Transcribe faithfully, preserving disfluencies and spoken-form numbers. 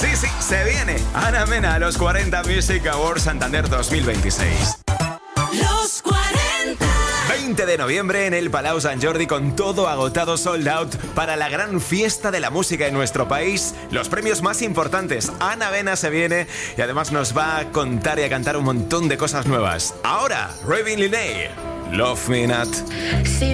Sí, sí, se viene Ana Mena a los cuarenta Music Awards Santander dos mil veintiséis. Los cuarenta. veinte de noviembre en el Palau Sant Jordi, con todo agotado, sold out, para la gran fiesta de la música en nuestro país. Los premios más importantes. Ana Mena se viene y además nos va a contar y a cantar un montón de cosas nuevas. Ahora, Ravin Linney, Love Me Not.